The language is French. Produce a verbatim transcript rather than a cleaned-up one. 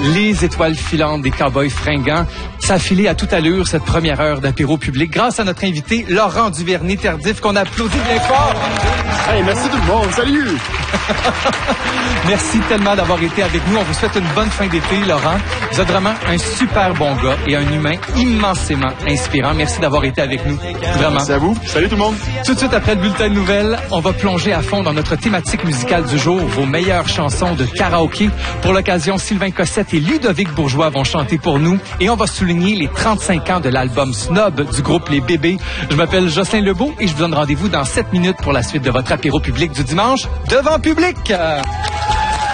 les étoiles filantes des Cowboys fringants. Ça a filé à toute allure cette première heure d'apéro public grâce à notre invité Laurent Duvernay-Tardif qu'on applaudit bien fort. Hey, merci tout le monde. Salut! Merci tellement d'avoir été avec nous. On vous souhaite une bonne fin d'été, Laurent. Vous êtes vraiment un super bon gars et un humain immensément inspirant. Merci d'avoir été avec nous. Vraiment. Merci à vous. Salut tout le monde. Tout de suite après le bulletin de nouvelles, on va plonger à fond dans notre thématique musicale du jour, vos meilleures chansons de karaoké. Pour l'occasion, Sylvain Cossette et Ludovic Bourgeois vont chanter pour nous et on va souligner les trente-cinq ans de l'album Snob du groupe Les Bébés. Je m'appelle Jocelyn Lebeau et je vous donne rendez-vous dans sept minutes pour la suite de votre apéro public du dimanche devant public.